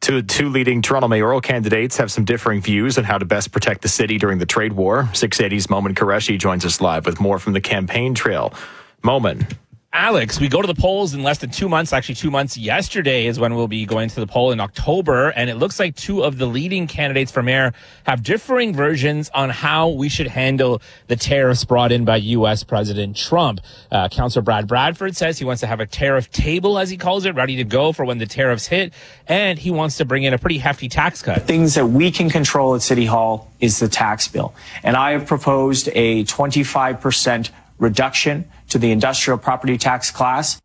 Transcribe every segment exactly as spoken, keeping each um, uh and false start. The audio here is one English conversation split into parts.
Two, two leading Toronto mayoral candidates have some differing views on how to best protect the city during the trade war. six eighty's Momin Qureshi joins us live with more from the campaign trail. Momin. Alex, we go to the polls in less than two months. Actually, two months yesterday is when we'll be going to the poll in October. And it looks like two of the leading candidates for mayor have differing versions on how we should handle the tariffs brought in by U S President Trump. Uh, Councillor Brad Bradford says he wants to have a tariff table, as he calls it, ready to go for when the tariffs hit. And he wants to bring in a pretty hefty tax cut. Things that we can control at City Hall is the tax bill. And I have proposed a twenty-five percent reduction to the industrial property tax class.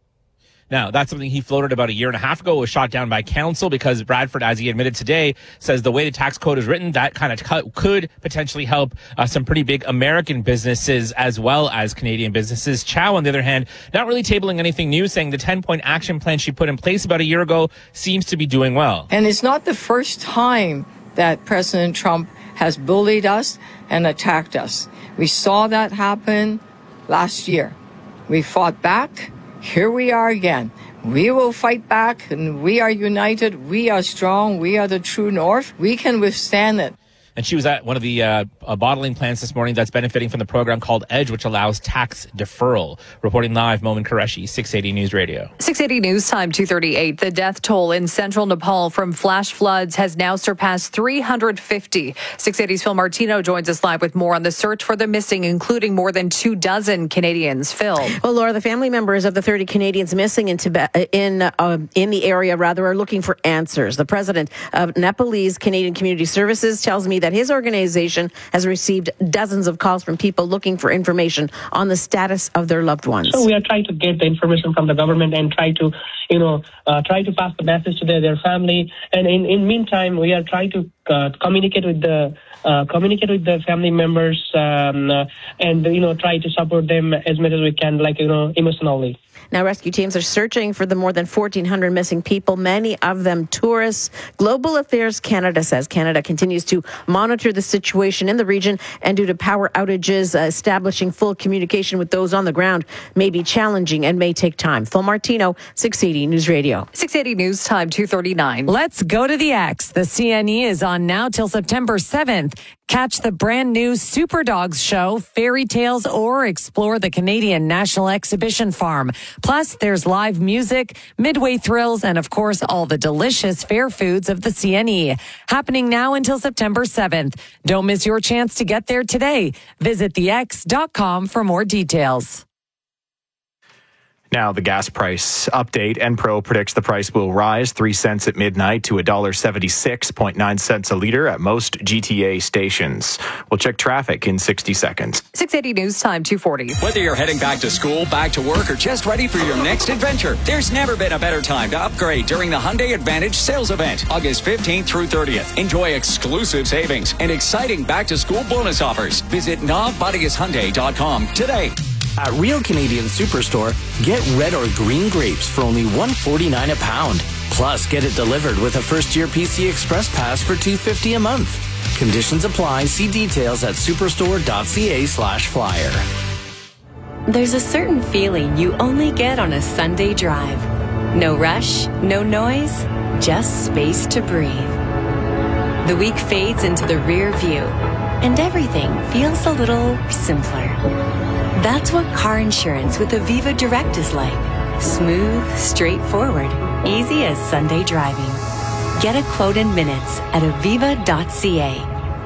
Now, that's something he floated about a year and a half ago, was shot down by council because Bradford, as he admitted today, says the way the tax code is written, that kind of cut could potentially help uh, some pretty big American businesses as well as Canadian businesses. Chow, on the other hand, not really tabling anything new, saying the ten-point action plan she put in place about a year ago seems to be doing well. And it's not the first time that President Trump has bullied us and attacked us. We saw that happen last year. We fought back. Here we are again. We will fight back, and we are united. We are strong. We are the true north. We can withstand it. And she was at one of the uh, uh, bottling plants this morning that's benefiting from the program called EDGE, which allows tax deferral. Reporting live, Momin Qureshi, six eighty News Radio. six eighty News Time, two thirty-eight. The death toll in central Nepal from flash floods has now surpassed three hundred fifty. six eighty's Phil Martino joins us live with more on the search for the missing, including more than two dozen Canadians. Phil. Well, Laura, the family members of the thirty Canadians missing in Tibet, in uh, in the area, rather, are looking for answers. The president of Nepalese Canadian Community Services tells me that his organization has received dozens of calls from people looking for information on the status of their loved ones. So we are trying to get the information from the government and try to, you know, uh, try to pass the message to their, their family. And in in meantime, we are trying to uh, communicate with the uh, communicate with the family members um, uh, and you know try to support them as much as we can, like you know, emotionally. Now, rescue teams are searching for the more than fourteen hundred missing people, many of them tourists. Global Affairs Canada says Canada continues to monitor the situation in the region, and due to power outages, uh, establishing full communication with those on the ground may be challenging and may take time. Phil Martino, six eighty News Radio. six eighty News Time, two thirty-nine. Let's go to the X. The C N E is on now till September seventh. Catch the brand new Super Dogs show, Fairy Tales, or explore the Canadian National Exhibition Farm. Plus, there's live music, midway thrills, and of course, all the delicious fair foods of the C N E. Happening now until September seventh. Don't miss your chance to get there today. Visit the x dot com for more details. Now, the gas price update. Enpro predicts the price will rise three cents at midnight to one dollar seventy-six point nine cents a litre at most G T A stations. We'll check traffic in sixty seconds. six eighty News Time, two forty. Whether you're heading back to school, back to work, or just ready for your next adventure, there's never been a better time to upgrade during the Hyundai Advantage sales event, August fifteenth through thirtieth. Enjoy exclusive savings and exciting back-to-school bonus offers. Visit nav bodies hyundai dot com today. At Real Canadian Superstore, get red or green grapes for only one dollar forty-nine a pound. Plus, get it delivered with a first-year P C Express Pass for two dollars fifty a month. Conditions apply. See details at superstore dot c a slash flyer. There's a certain feeling you only get on a Sunday drive. No rush, no noise, just space to breathe. The week fades into the rear view, and everything feels a little simpler. That's what car insurance with Aviva Direct is like. Smooth, straightforward, easy as Sunday driving. Get a quote in minutes at aviva dot c a.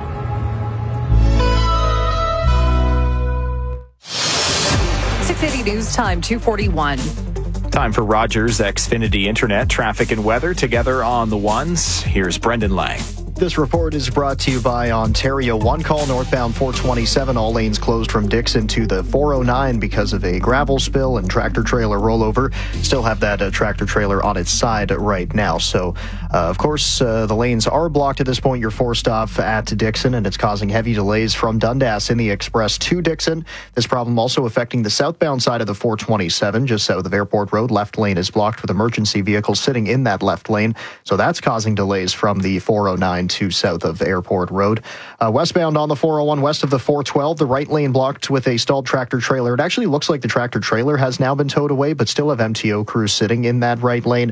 six eighty News Time, two forty-one. Time for Rogers Xfinity Internet, traffic and weather together on the ones. Here's Brendan Lang. This report is brought to you by Ontario One Call northbound four twenty-seven. All lanes closed from Dixon to the four oh nine because of a gravel spill and tractor trailer rollover. Still have that uh, tractor trailer on its side right now. So, uh, of course, uh, the lanes are blocked at this point. You're forced off at Dixon, and it's causing heavy delays from Dundas in the express to Dixon. This problem also affecting the southbound side of the four twenty-seven, just south of Airport Road. Left lane is blocked with emergency vehicles sitting in that left lane. So that's causing delays from the four oh nine to south of Airport Road. Uh, westbound on the four oh one west of the four twelve, the right lane blocked with a stalled tractor trailer. It actually looks like the tractor trailer has now been towed away, but still have M T O crews sitting in that right lane.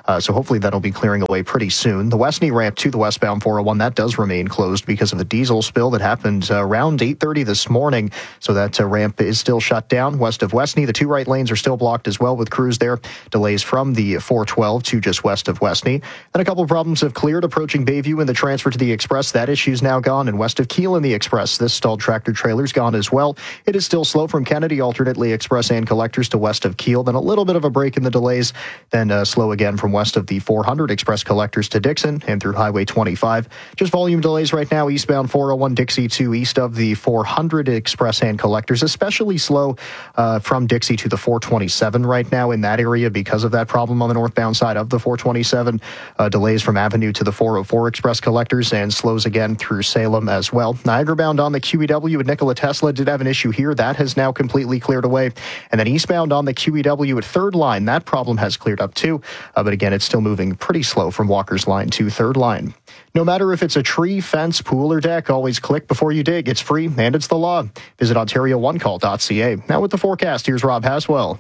Uh, so hopefully that'll be clearing away pretty soon. The Westney ramp to the westbound four oh one, that does remain closed because of a diesel spill that happened uh, around eight thirty this morning. So that uh, ramp is still shut down. West of Westney, the two right lanes are still blocked as well with crews there. Delays from the four twelve to just west of Westney. And a couple of problems have cleared approaching Bayview in the transfer to the Express. That issue's now gone. And west of Kiel in the Express, this stalled tractor trailer's gone as well. It is still slow from Kennedy, alternately Express and Collectors to west of Kiel. Then a little bit of a break in the delays. Then uh, slow again from west of the four hundred Express Collectors to Dixon and through Highway twenty-five. Just volume delays right now eastbound four oh one Dixie to east of the four hundred Express and Collectors, especially slow uh, from Dixie to the four twenty-seven right now in that area because of that problem on the northbound side of the four twenty-seven. Uh, delays from Avenue to the four oh four Express Collectors and slows again through Salem as well. Niagara bound on the Q E W at Nikola Tesla did have an issue here. That has now completely cleared away. And then eastbound on the Q E W at Third Line, that problem has cleared up too. Uh, but again, it's still moving pretty slow from Walker's Line to Third Line. No matter if it's a tree, fence, pool, or deck, always click before you dig. It's free and it's the law. Visit Ontario one call dot c a. Now with the forecast, here's Rob Haswell.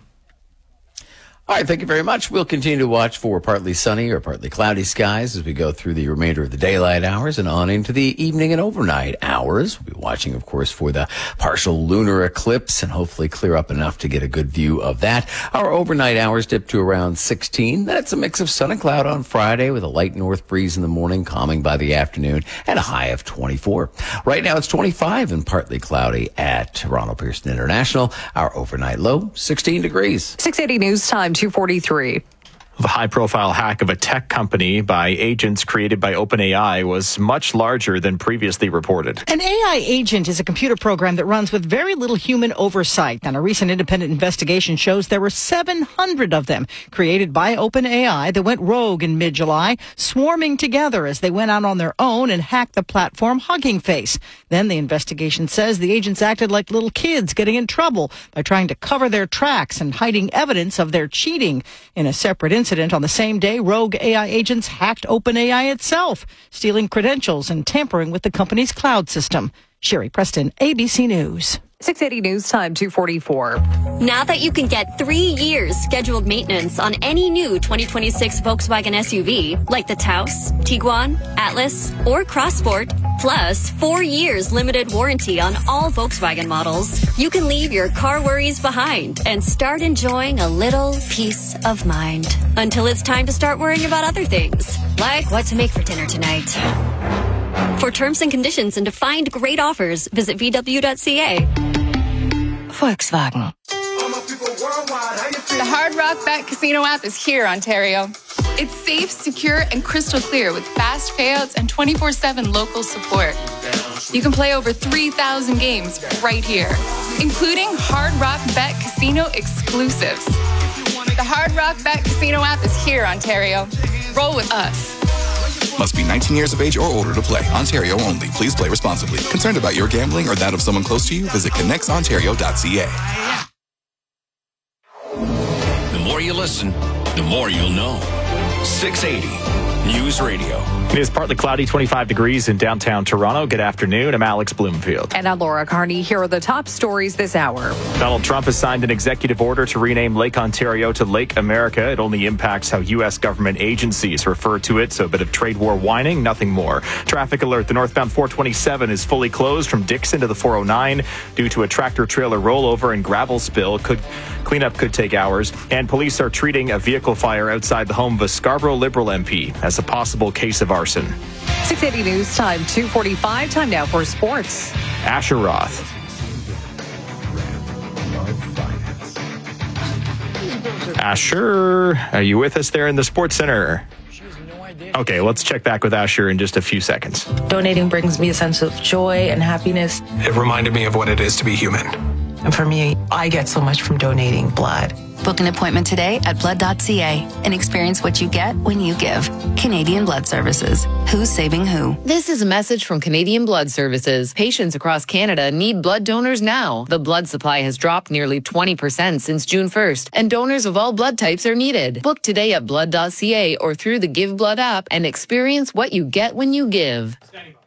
All right, thank you very much. We'll continue to watch for partly sunny or partly cloudy skies as we go through the remainder of the daylight hours and on into the evening and overnight hours. We'll be watching, of course, for the partial lunar eclipse and hopefully clear up enough to get a good view of that. Our overnight hours dip to around sixteen. That's a mix of sun and cloud on Friday with a light north breeze in the morning, calming by the afternoon, and a high of twenty-four. Right now it's twenty-five and partly cloudy at Ronald Pearson International. Our overnight low, sixteen degrees. six eighty News Time, two forty-three. The high-profile hack of a tech company by agents created by OpenAI was much larger than previously reported. An A I agent is a computer program that runs with very little human oversight. And a recent independent investigation shows there were seven hundred of them created by OpenAI that went rogue in mid-July, swarming together as they went out on their own and hacked the platform Hugging Face. Then the investigation says the agents acted like little kids getting in trouble by trying to cover their tracks and hiding evidence of their cheating. In a separate incident, Incident on the same day, rogue A I agents hacked OpenAI itself, stealing credentials and tampering with the company's cloud system. Sherry Preston, A B C News. six eighty News Time, two forty-four. Now that you can get three years scheduled maintenance on any new twenty twenty-six Volkswagen S U V, like the Taos, Tiguan, Atlas, or Crossport, plus four years limited warranty on all Volkswagen models, you can leave your car worries behind and start enjoying a little peace of mind. Until it's time to start worrying about other things, like what to make for dinner tonight. For terms and conditions and to find great offers, visit v w dot c a. Volkswagen. The Hard Rock Bet Casino app is here, Ontario. It's safe, secure, and crystal clear with fast payouts and twenty-four seven local support. You can play over three thousand games right here, including Hard Rock Bet Casino exclusives. The Hard Rock Bet Casino app is here, Ontario. Roll with us. Must be nineteen years of age or older to play. Ontario only. Please play responsibly. Concerned about your gambling or that of someone close to you? Visit connects ontario dot c a. The more you listen, the more you'll know. six eighty News Radio. It is partly cloudy, twenty-five degrees in downtown Toronto. Good afternoon. I'm Alex Bloomfield. And I'm Laura Carney. Here are the top stories this hour. Donald Trump has signed an executive order to rename Lake Ontario to Lake America. It only impacts how U S government agencies refer to it, so a bit of trade war whining, nothing more. Traffic alert. The northbound four twenty-seven is fully closed from Dixon to the four oh nine due to a tractor-trailer rollover and gravel spill. Could Cleanup could take hours. And police are treating a vehicle fire outside the home of a Scarborough Liberal M P as a possible case of arson. six eighty News Time, two forty-five. Time now for sports. Asher Roth. Asher, are you with us there in the Sports Center? Okay, let's check back with Asher in just a few seconds. Donating brings me a sense of joy and happiness. It reminded me of what it is to be human. And for me, I get so much from donating blood. Book an appointment today at blood dot c a and experience what you get when you give. Canadian Blood Services. Who's saving who? This is a message from Canadian Blood Services. Patients across Canada need blood donors now. The blood supply has dropped nearly twenty percent since June first, and donors of all blood types are needed. Book today at blood dot c a or through the Give Blood app and experience what you get when you give.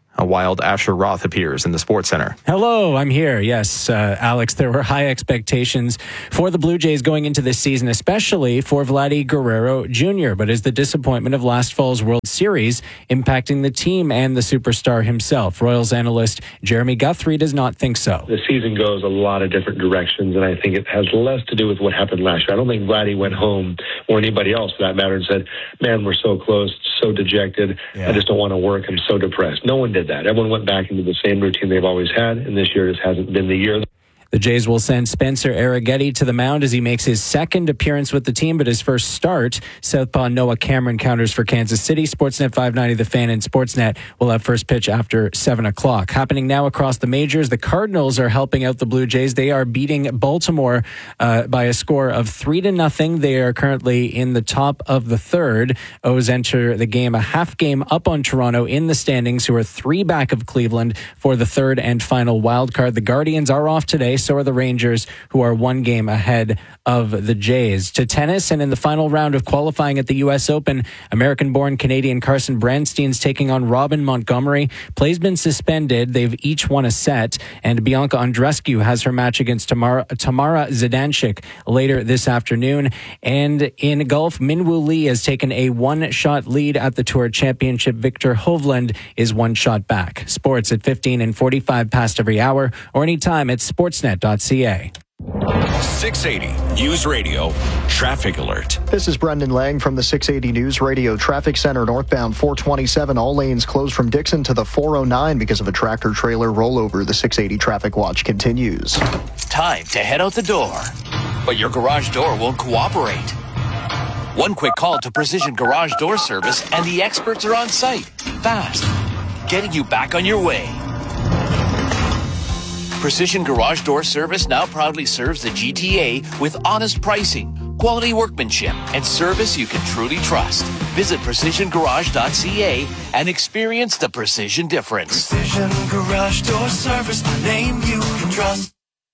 A wild Asher Roth appears in the Sports Center. Hello, I'm here. Yes, uh, Alex, there were high expectations for the Blue Jays going into this season, especially for Vladdy Guerrero Junior But is the disappointment of last fall's World Series impacting the team and the superstar himself? Royals analyst Jeremy Guthrie does not think so. The season goes a lot of different directions, and I think it has less to do with what happened last year. I don't think Vladdy went home, or anybody else for that matter, and said, man, we're so close, so dejected, yeah. I just don't want to work, I'm so depressed. No one did that. Everyone went back into the same routine they've always had, and this year just hasn't been the year. The Jays will send Spencer Arrighetti to the mound as he makes his second appearance with the team, but his first start. Southpaw Noah Cameron counters for Kansas City. Sportsnet five ninety, The Fan, and Sportsnet will have first pitch after seven o'clock. Happening now across the majors, the Cardinals are helping out the Blue Jays. They are beating Baltimore uh, by a score of three to nothing. They are currently in the top of the third. O's enter the game a half game up on Toronto in the standings, who are three back of Cleveland for the third and final wild card. The Guardians are off today. So are the Rangers, who are one game ahead of the Jays. To tennis, and in the final round of qualifying at the U S Open, American-born Canadian Carson Branstein's taking on Robin Montgomery. Play's been suspended. They've each won a set, and Bianca Andreescu has her match against Tamara, Tamara Zidansek later this afternoon. And in golf, Minwoo Lee has taken a one-shot lead at the Tour Championship. Victor Hovland is one shot back. Sports at fifteen and forty-five past every hour, or anytime at sportsnet dot c a. six eighty News Radio Traffic Alert. This is Brendan Lang from the six eighty News Radio Traffic Center. Northbound four twenty-seven, all lanes closed from Dixon to the four oh nine because of a tractor trailer rollover. The six eighty traffic watch continues. Time to head out the door, but your garage door won't cooperate. One quick call to Precision Garage Door Service and the experts are on site, fast, getting you back on your way. Precision Garage Door Service now proudly serves the G T A with honest pricing, quality workmanship, and service you can truly trust. Visit precision garage dot c a and experience the precision difference. Precision Garage Door Service, a name you can trust.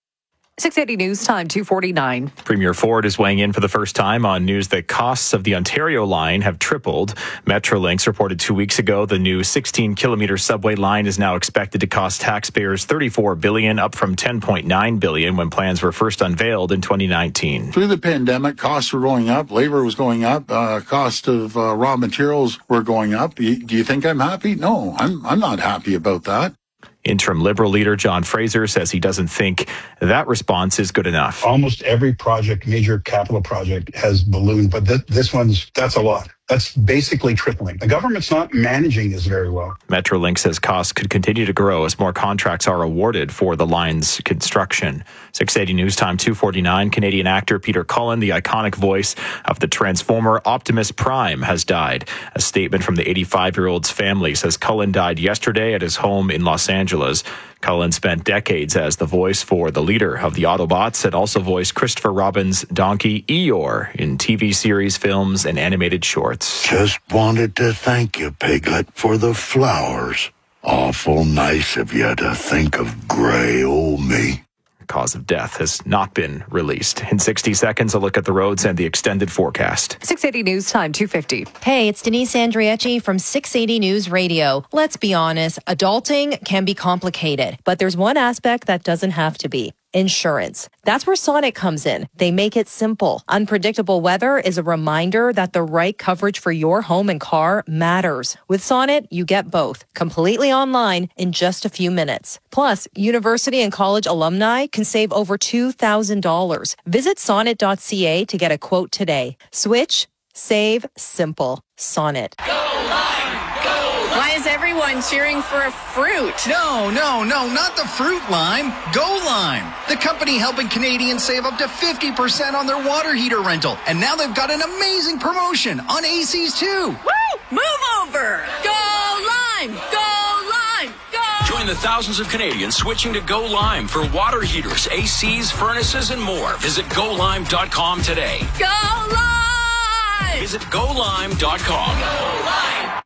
six eighty News Time, two forty-nine. Premier Ford is weighing in for the first time on news that costs of the Ontario line have tripled. Metrolinx reported two weeks ago the new sixteen kilometer subway line is now expected to cost taxpayers thirty-four billion dollars, up from ten point nine billion dollars when plans were first unveiled in twenty nineteen. Through the pandemic, costs were going up, labor was going up, uh, cost of uh, raw materials were going up. Do you, do you think I'm happy? No, I'm I'm not happy about that. Interim Liberal leader John Fraser says he doesn't think that response is good enough. Almost every project, major capital project, has ballooned, but th- this one's, that's a lot. That's basically tripling. The government's not managing this very well. Metrolinx says costs could continue to grow as more contracts are awarded for the line's construction. six eighty News Time, two forty-nine. Canadian actor Peter Cullen, the iconic voice of the Transformer Optimus Prime, has died. A statement from the eighty-five-year-old's family says Cullen died yesterday at his home in Los Angeles. Cullen spent decades as the voice for the leader of the Autobots and also voiced Christopher Robin's donkey Eeyore in T V series, films, and animated shorts. Just wanted to thank you, Piglet, for the flowers. Awful nice of you to think of gray old me. Cause of death has not been released. In sixty seconds, a look at the roads and the extended forecast. six eighty News Time, two fifty. Hey, it's Denise Andriecci from six eighty News Radio. Let's be honest, adulting can be complicated, but there's one aspect that doesn't have to be. Insurance. That's where Sonnet comes in. They make it simple. Unpredictable weather is a reminder that the right coverage for your home and car matters. With Sonnet, you get both, completely online in just a few minutes. Plus, university and college alumni can save over two thousand dollars. Visit sonnet dot c a to get a quote today. Switch, save, simple. Sonnet. Why is everyone cheering for a fruit? No, no, no, not the fruit lime. Go Lime, the company helping Canadians save up to fifty percent on their water heater rental. And now they've got an amazing promotion on A Cs too. Woo! Move over! Go Lime! Go Lime! Go! Join the thousands of Canadians switching to Go Lime for water heaters, A Cs, furnaces, and more. Visit go lime dot com today. Go Lime! Visit go lime dot com. Go Lime!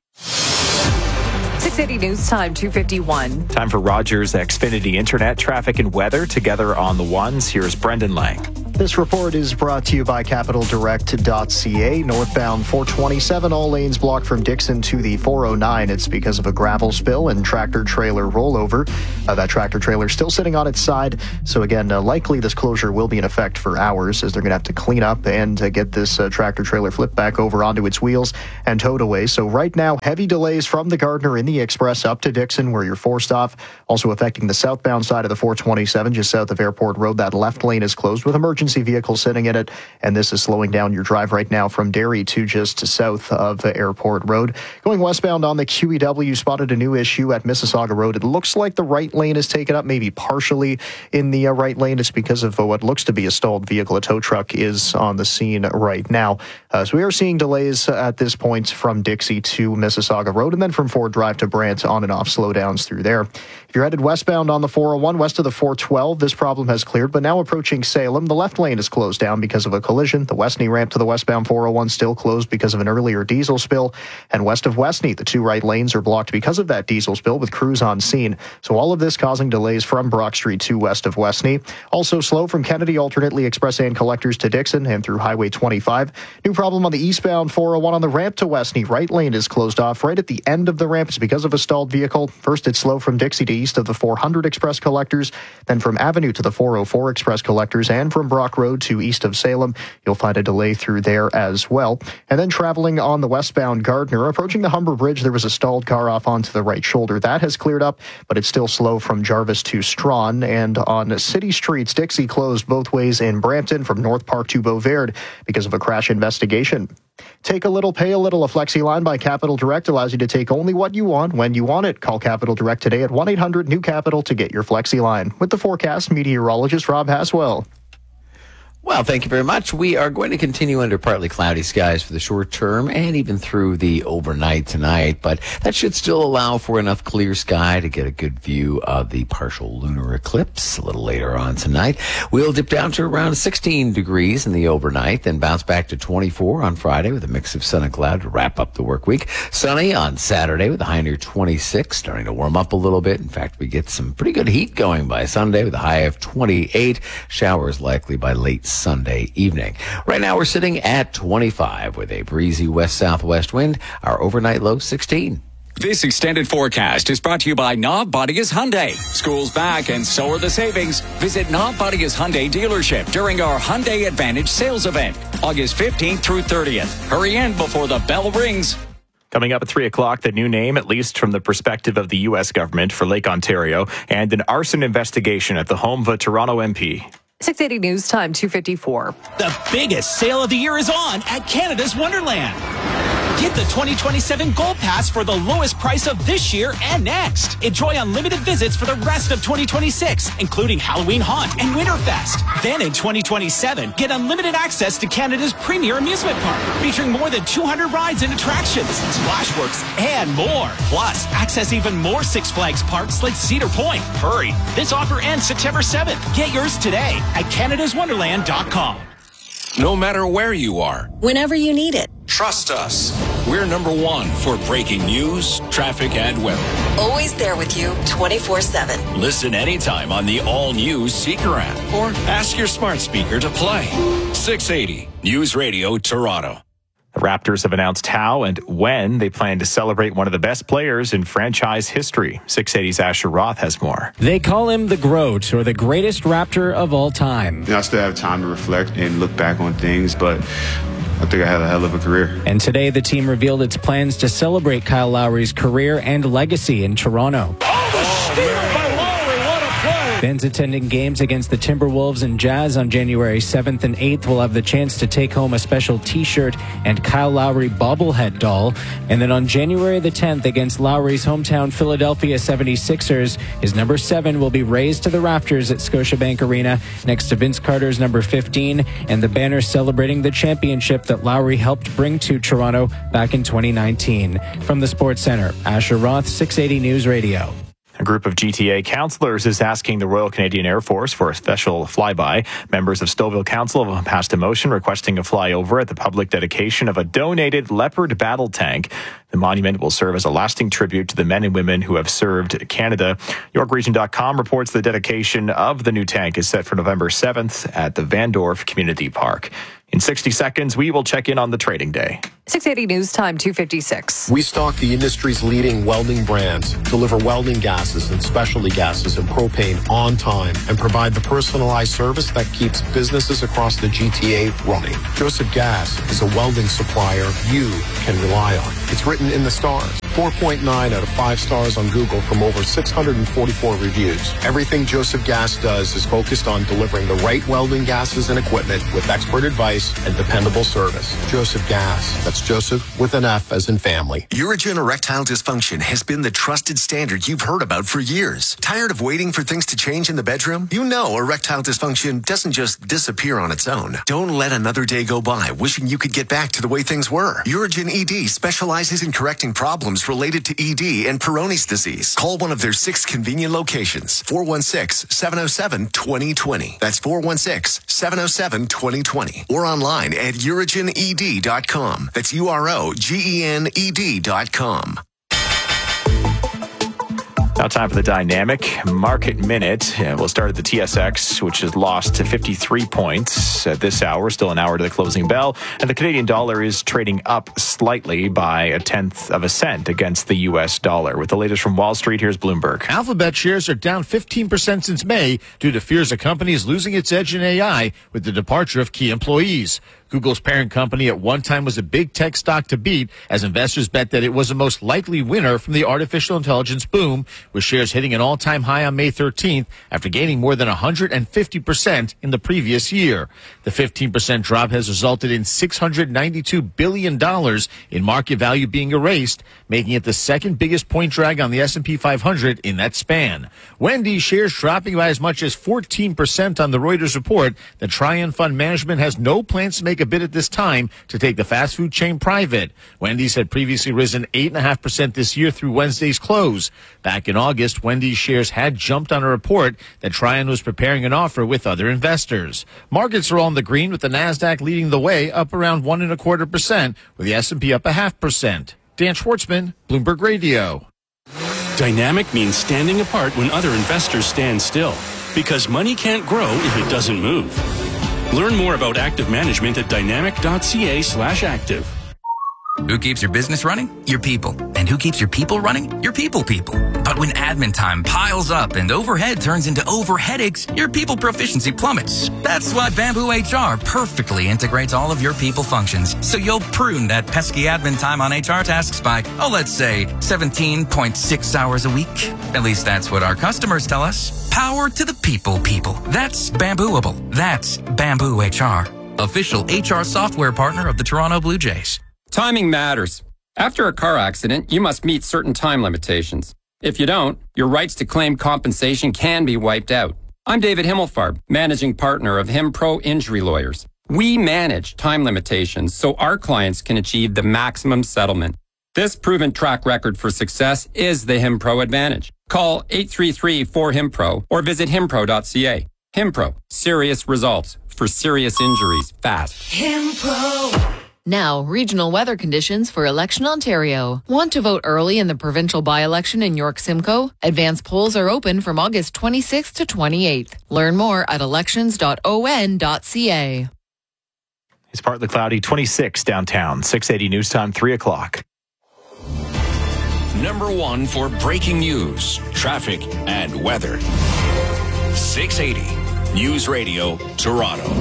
six eighty News Time, two fifty-one. Time for Rogers Xfinity Internet, traffic and weather together on the ones. Here's Brendan Lang. This report is brought to you by capital direct dot c a. Northbound four twenty-seven, all lanes blocked from Dixon to the four oh nine. It's because of a gravel spill and tractor-trailer rollover. Uh, that tractor-trailer still sitting on its side. So again, uh, likely this closure will be in effect for hours as they're going to have to clean up and uh, get this uh, tractor-trailer flipped back over onto its wheels and towed away. So right now, heavy delays from the Gardner in the Express up to Dixon, where you're forced off. Also affecting the southbound side of the four twenty-seven, just south of Airport Road. That left lane is closed with emergency vehicle sitting in it, and this is slowing down your drive right now from Derry to just south of Airport Road. Going westbound on the Q E W, spotted a new issue at Mississauga Road. It looks like the right lane is taken up, maybe partially in the uh, right lane. It's because of uh, what looks to be a stalled vehicle. A tow truck is on the scene right now. Uh, so we are seeing delays at this point from Dixie to Mississauga Road, and then from Ford Drive to Brant on and off slowdowns through there. If you're headed westbound on the four oh one, west of the four twelve, this problem has cleared, but now approaching Salem, the left lane is closed down because of a collision. The Westney ramp to the westbound four oh one still closed because of an earlier diesel spill. And west of Westney, the two right lanes are blocked because of that diesel spill with crews on scene. So all of this causing delays from Brock Street to west of Westney. Also slow from Kennedy, alternately express and collectors to Dixon and through Highway twenty-five. New problem on the eastbound four oh one on the ramp to Westney. Right lane is closed off right at the end of the ramp. It's because of a stalled vehicle. First, it's slow from Dixie to east of the four hundred express collectors. Then from Avenue to the four oh four express collectors, and from Brock Road to east of Salem, you'll find a delay through there as well. And then traveling on the westbound Gardner, approaching the Humber Bridge, there was a stalled car off onto the right shoulder. That has cleared up, but it's still slow from Jarvis to Strawn. And on city streets, Dixie closed both ways in Brampton from North Park to Beauverde because of a crash investigation. Take a little, pay a little. A Flexi line by Capital Direct allows you to take only what you want when you want it. Call Capital Direct today at one eight hundred new capital to get your Flexi line. With the forecast, meteorologist Rob Haswell. Well, thank you very much. We are going to continue under partly cloudy skies for the short term and even through the overnight tonight, but that should still allow for enough clear sky to get a good view of the partial lunar eclipse a little later on tonight. We'll dip down to around sixteen degrees in the overnight, then bounce back to twenty-four on Friday with a mix of sun and cloud to wrap up the work week. Sunny on Saturday with a high near twenty-six, starting to warm up a little bit. In fact, we get some pretty good heat going by Sunday with a high of twenty-eight. Showers likely by late Sunday evening. Right now we're sitting at twenty-five with a breezy west-southwest wind. Our overnight low sixteen. This extended forecast is brought to you by Knob Bodia's Hyundai. School's back and so are the savings. Visit Knob Bodia's Hyundai dealership during our Hyundai Advantage sales event, August fifteenth through thirtieth. Hurry in before the bell rings. Coming up at three o'clock, the new name, at least from the perspective of the U S government, for Lake Ontario, and an arson investigation at the home of a Toronto M P. six eighty News Time, two fifty-four. The biggest sale of the year is on at Canada's Wonderland. Get the twenty twenty-seven Gold Pass for the lowest price of this year and next. Enjoy unlimited visits for the rest of twenty twenty-six, including Halloween Haunt and Winterfest. Then in twenty twenty-seven, get unlimited access to Canada's premier amusement park, featuring more than two hundred rides and attractions, Splashworks, and more. Plus, access even more Six Flags parks like Cedar Point. Hurry, this offer ends September seventh. Get yours today at canada's wonderland dot com. No matter where you are, Whenever you need it. trust us. We're number one for breaking news, traffic, and weather. Always there with you twenty-four seven. Listen anytime on the all-new Seeker app or ask your smart speaker to play. six eighty News Radio Toronto. The Raptors have announced how and when they plan to celebrate one of the best players in franchise history. six eighty's Asher Roth has more. They call him the GROAT, or the greatest Raptor of all time. I still have time to reflect and look back on things, but I think I had a hell of a career. And today the team revealed its plans to celebrate Kyle Lowry's career and legacy in Toronto. Oh, the steal by Lowry, what a play! Fans attending games against the Timberwolves and Jazz on January seventh and eighth will have the chance to take home a special T-shirt and Kyle Lowry bobblehead doll. And then on January the tenth against Lowry's hometown Philadelphia seventy-sixers, his number seven will be raised to the rafters at Scotiabank Arena next to Vince Carter's number fifteen and the banner celebrating the championship that Lowry helped bring to Toronto back in twenty nineteen. From the Sports Center, Asher Roth, six eighty News Radio. A group of G T A councillors is asking the Royal Canadian Air Force for a special flyby. Members of Stouffville Council have passed a motion requesting a flyover at the public dedication of a donated Leopard battle tank. The monument will serve as a lasting tribute to the men and women who have served Canada. York Region dot com reports the dedication of the new tank is set for November seventh at the Vandorf Community Park. In sixty seconds, we will check in on the trading day. six eighty News Time, two fifty-six. We stock the industry's leading welding brands, deliver welding gases and specialty gases and propane on time, and provide the personalized service that keeps businesses across the G T A running. Joseph Gas is a welding supplier you can rely on. It's written in the stars. four point nine out of five stars on Google from over six hundred forty-four reviews. Everything Joseph Gas does is focused on delivering the right welding gases and equipment with expert advice and dependable service. Joseph Gas. That's Joseph with an F as in family. Urigen erectile dysfunction has been the trusted standard you've heard about for years. Tired of waiting for things to change in the bedroom? You know erectile dysfunction doesn't just disappear on its own. Don't let another day go by wishing you could get back to the way things were. Urigen E D specializes in correcting problems related to E D and Peyronie's disease. Call one of their six convenient locations. four one six, seven oh seven, two oh two oh. That's four one six, seven oh seven, two oh two oh. Or online at urigen e d dot com. That's U R O G E N E D dot com. Now time for the Dynamic Market Minute. We'll start at the T S X, which has lost to fifty-three points at this hour, still an hour to the closing bell. And the Canadian dollar is trading up slightly by a tenth of a cent against the U S dollar. With the latest from Wall Street, here's Bloomberg. Alphabet shares are down fifteen percent since May due to fears a company is losing its edge in A I with the departure of key employees. Google's parent company at one time was a big tech stock to beat as investors bet that it was the most likely winner from the artificial intelligence boom, with shares hitting an all-time high on May thirteenth after gaining more than one hundred fifty percent in the previous year. The fifteen percent drop has resulted in six hundred ninety-two billion dollars in market value being erased, making it the second biggest point drag on the S and P five hundred in that span. Wendy's shares dropping by as much as fourteen percent on the Reuters report that Trian Fund Management has no plans to make a bid at this time to take the fast food chain private. Wendy's had previously risen eight point five percent this year through Wednesday's close. Back in August, Wendy's shares had jumped on a report that Trian was preparing an offer with other investors. Markets are all in the green, with the NASDAQ leading the way, up around one and a quarter percent, with the S and P up a half percent. Dan Schwartzman, Bloomberg Radio. Dynamic means standing apart when other investors stand still, because money can't grow if it doesn't move. Learn more about active management at dynamic.ca slash active. Who keeps your business running? Your people. And who keeps your people running? Your people people. But when admin time piles up and overhead turns into over headaches, your people proficiency plummets. That's why Bamboo H R perfectly integrates all of your people functions, so you'll prune that pesky admin time on H R tasks by, oh, let's say seventeen point six hours a week. At least that's what our customers tell us. Power to the people people. That's Bambooable. That's Bamboo H R. Official H R software partner of the Toronto Blue Jays. Timing matters. After a car accident, you must meet certain time limitations. If you don't, your rights to claim compensation can be wiped out. I'm David Himmelfarb, managing partner of HimPro Injury Lawyers. We manage time limitations so our clients can achieve the maximum settlement. This proven track record for success is the HimPro advantage. Call eight three three, four, HIMPRO or visit himpro dot c a. HimPro, serious results for serious injuries fast. HimPro. Now, regional weather conditions for Election Ontario. Want to vote early in the provincial by-election in York Simcoe? Advance polls are open from August twenty-sixth to twenty-eighth. Learn more at elections dot o n dot c a. It's partly cloudy, twenty-six downtown. six eighty News Time, three o'clock. Number one for breaking news, traffic, and weather. six eighty News Radio, Toronto.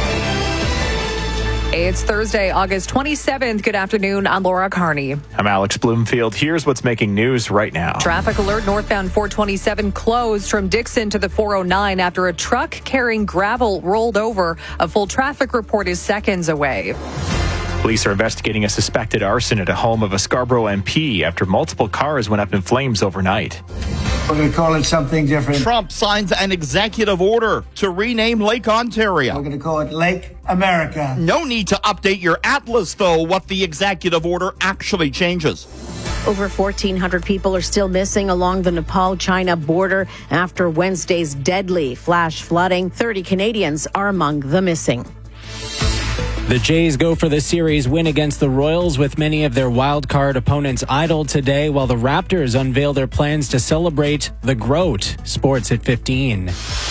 It's Thursday, August twenty-seventh. Good afternoon. I'm Laura Carney. I'm Alex Bloomfield. Here's what's making news right now. Traffic alert northbound four twenty-seven closed from Dixon to the four oh nine after a truck carrying gravel rolled over. A full traffic report is seconds away. Police are investigating a suspected arson at a home of a Scarborough M P after multiple cars went up in flames overnight. We're going to call it something different. Trump signs an executive order to rename Lake Ontario. We're going to call it Lake America. No need to update your atlas, though, what the executive order actually changes. Over fourteen hundred people are still missing along the Nepal-China border after Wednesday's deadly flash flooding. thirty Canadians are among the missing. The Jays go for the series win against the Royals with many of their wild card opponents idle today, while the Raptors unveil their plans to celebrate the GROAT. Sports at fifteen.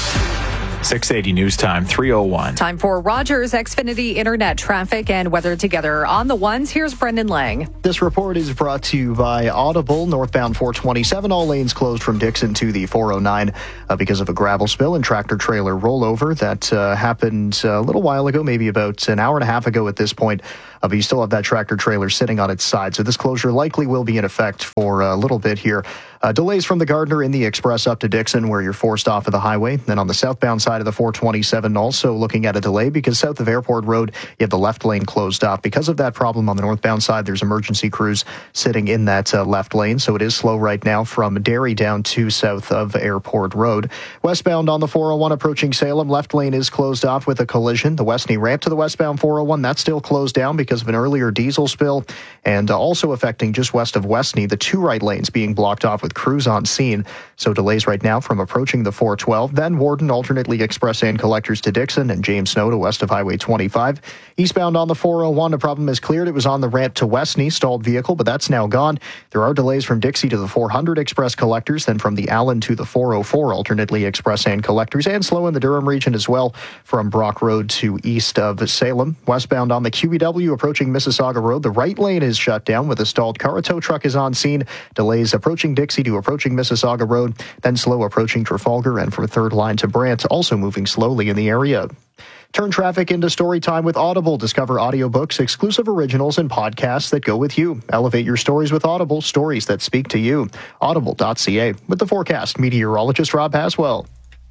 six eighty News Time, three oh one. Time for Rogers Xfinity Internet traffic and weather together. On the ones, here's Brendan Lang. This report is brought to you by Audible. Northbound four twenty-seven, all lanes closed from Dixon to the four oh nine uh, because of a gravel spill and tractor trailer rollover that uh, happened a little while ago, maybe about an hour and a half ago at this point. Uh, but you still have that tractor trailer sitting on its side. So this closure likely will be in effect for a little bit here. Uh, delays from the Gardner in the Express up to Dixon, where you're forced off of the highway. Then on the southbound side of the four twenty-seven, also looking at a delay because south of Airport Road, you have the left lane closed off. Because of that problem on the northbound side, there's emergency crews sitting in that uh, left lane. So it is slow right now from Derry down to south of Airport Road. Westbound on the four oh one approaching Salem, left lane is closed off with a collision. The Westney ramp to the westbound four oh one, that's still closed down because of an earlier diesel spill. And uh, also affecting just west of Westney, the two right lanes being blocked off with crews on scene. So delays right now from approaching the four twelve. Then Warden alternately express and collectors to Dixon and James Snow to west of Highway twenty-five. Eastbound on the four oh one, the problem is cleared. It was on the ramp to Westney, stalled vehicle, but that's now gone. There are delays from Dixie to the four hundred express collectors, then from the Allen to the four oh four alternately express and collectors, and slow in the Durham region as well from Brock Road to east of Salem. Westbound on the Q B W approaching Mississauga Road, the right lane is shut down with a stalled car. A tow truck is on scene. Delays approaching Dixie to approaching Mississauga Road, then slow approaching Trafalgar, and from third line to Brant, also moving slowly in the area. Turn traffic into story time with Audible. Discover audiobooks, exclusive originals, and podcasts that go with you. Elevate your stories with Audible, stories that speak to you. Audible dot c a. With the forecast, meteorologist Rob Haswell.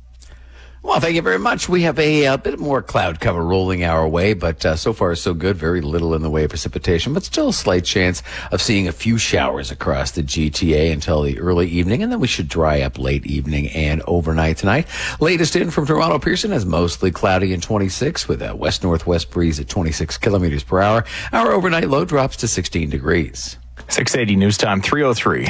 Well, thank you very much. We have a, a bit more cloud cover rolling our way, but uh, so far so good. Very little in the way of precipitation, but still a slight chance of seeing a few showers across the G T A until the early evening, and then we should dry up late evening and overnight tonight. Latest in from Toronto Pearson is mostly cloudy and twenty-six with a west-northwest breeze at twenty-six kilometers per hour. Our overnight low drops to sixteen degrees. six eighty News Time, three oh three.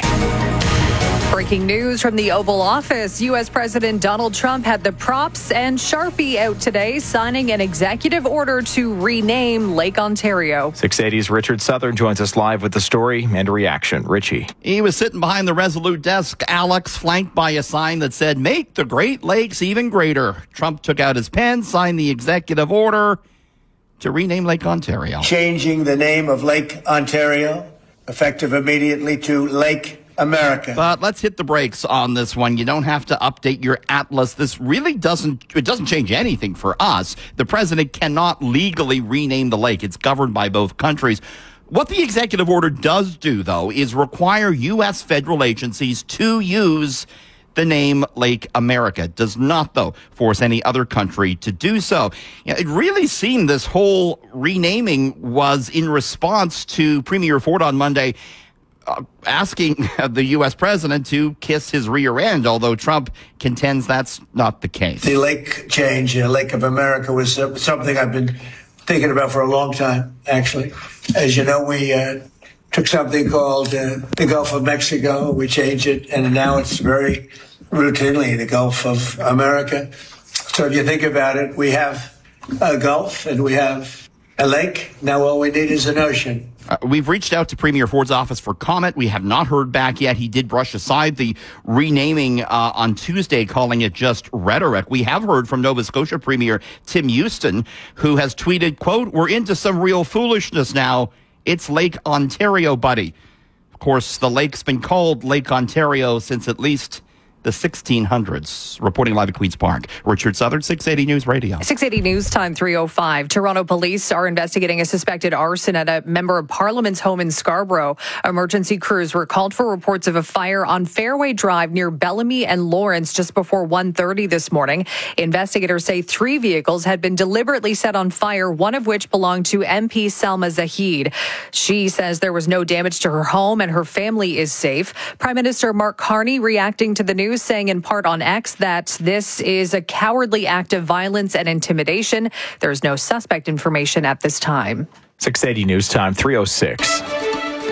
Breaking news from the Oval Office. U S. President Donald Trump had the props and Sharpie out today, signing an executive order to rename Lake Ontario. six eighty's Richard Southern joins us live with the story and a reaction. Richie. He was sitting behind the Resolute desk, Alex, flanked by a sign that said, "Make the Great Lakes even greater." Trump took out his pen, signed the executive order to rename Lake Ontario. Changing the name of Lake Ontario, effective immediately, to Lake America. But let's hit the brakes on this one. You don't have to update your atlas. This really doesn't, it doesn't change anything for us. The president cannot legally rename the lake. It's governed by both countries. What the executive order does do, though, is require U S federal agencies to use the name Lake America. It does not, though, force any other country to do so. You know, it really seemed this whole renaming was in response to Premier Ford on Monday Uh, asking the U S president to kiss his rear end, although Trump contends that's not the case. The lake change, uh, Lake of America, was uh, something I've been thinking about for a long time, actually. As you know, we uh, took something called uh, the Gulf of Mexico, we changed it, and now it's very routinely the Gulf of America. So if you think about it, we have a Gulf and we have a lake. Now all we need is an ocean. Uh, we've reached out to Premier Ford's office for comment. We have not heard back yet. He did brush aside the renaming uh, on Tuesday, calling it just rhetoric. We have heard from Nova Scotia Premier Tim Houston, who has tweeted, quote, "We're into some real foolishness now. It's Lake Ontario, buddy." Of course, the lake's been called Lake Ontario since at least the sixteen hundreds. Reporting live at Queen's Park, Richard Southern, six eighty News Radio. six eighty News Time, three oh five. Toronto police are investigating a suspected arson at a member of Parliament's home in Scarborough. Emergency crews were called for reports of a fire on Fairway Drive near Bellamy and Lawrence just before one thirty this morning. Investigators say three vehicles had been deliberately set on fire, one of which belonged to M P Salma Zahid. She says there was no damage to her home and her family is safe. Prime Minister Mark Carney reacting to the news, saying in part on X that this is a cowardly act of violence and intimidation. There's no suspect information at this time. six eighty News Time, three oh six.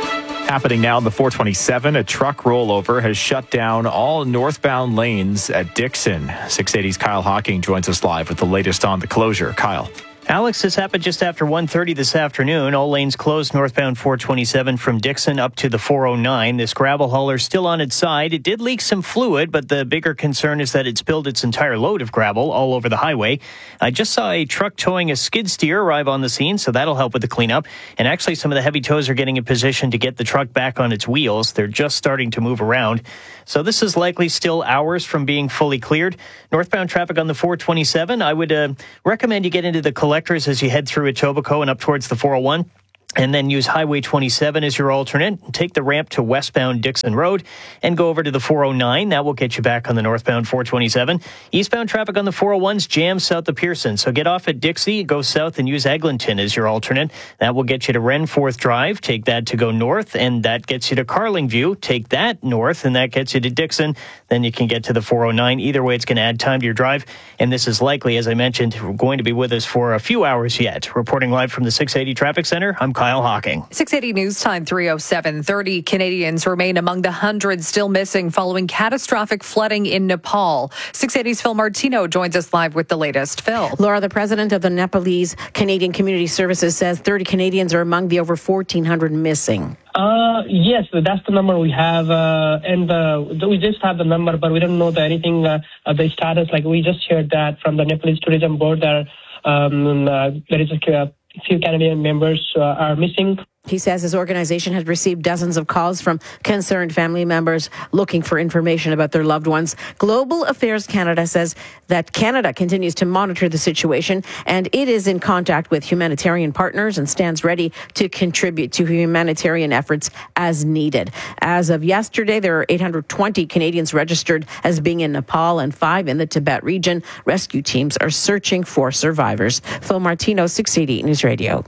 Happening now in the four twenty-seven, a truck rollover has shut down all northbound lanes at Dixon. six eighty's Kyle Hocking joins us live with the latest on the closure. Kyle. Alex, this happened just after one thirty this afternoon. All lanes closed northbound four twenty-seven from Dixon up to the four oh nine. This gravel hauler still on its side. It did leak some fluid, but the bigger concern is that it spilled its entire load of gravel all over the highway. I just saw a truck towing a skid steer arrive on the scene, so that'll help with the cleanup. And actually, some of the heavy tows are getting in position to get the truck back on its wheels. They're just starting to move around. So this is likely still hours from being fully cleared. Northbound traffic on the four twenty-seven, I would uh, recommend you get into the collectors as you head through Etobicoke and up towards the four oh one. And then use Highway twenty-seven as your alternate. Take the ramp to westbound Dixon Road and go over to the four oh nine. That will get you back on the northbound four twenty-seven. Eastbound traffic on the four oh one's jammed south of Pearson. So get off at Dixie, go south and use Eglinton as your alternate. That will get you to Renforth Drive. Take that to go north, and that gets you to Carlingview. Take that north, and that gets you to Dixon. Then you can get to the four oh nine. Either way, it's going to add time to your drive. And this is likely, as I mentioned, going to be with us for a few hours yet. Reporting live from the six eighty Traffic Center, I'm Kyle Hocking. six eighty News Time three oh seven. thirty Canadians remain among the hundreds still missing following catastrophic flooding in Nepal. six eighty's Phil Martino joins us live with the latest. Phil. Laura, the president of the Nepalese Canadian Community Services, says thirty Canadians are among the over fourteen hundred missing. Uh, yes, that's the number we have, uh, and uh, we just have the number, but we don't know the anything, uh, the status. Like we just heard that from the Nepalese Tourism Board that um, uh, there is a few Canadian members uh, are missing. He says his organization has received dozens of calls from concerned family members looking for information about their loved ones. Global Affairs Canada says that Canada continues to monitor the situation, and it is in contact with humanitarian partners and stands ready to contribute to humanitarian efforts as needed. As of yesterday, there are eight hundred twenty Canadians registered as being in Nepal and five in the Tibet region. Rescue teams are searching for survivors. Phil Martino, six eighty News Radio.